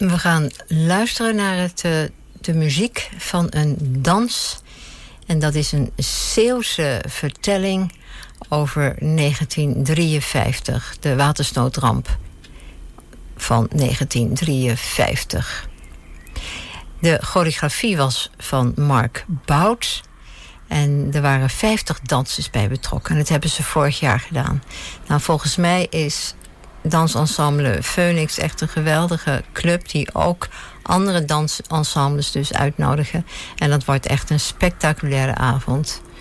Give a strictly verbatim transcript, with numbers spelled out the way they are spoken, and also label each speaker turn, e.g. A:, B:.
A: We gaan luisteren naar het, uh, de muziek van een dans. En dat is een Zeeuwse vertelling over negentien drieënvijftig. De watersnoodramp van negentien drieënvijftig. De choreografie was van Mark Bout. En er waren vijftig dansers bij betrokken. En dat hebben ze vorig jaar gedaan. Nou, volgens mij is dansensemble Phoenix echt een geweldige club die ook andere dansensembles dus uitnodigen. En dat wordt echt een spectaculaire avond.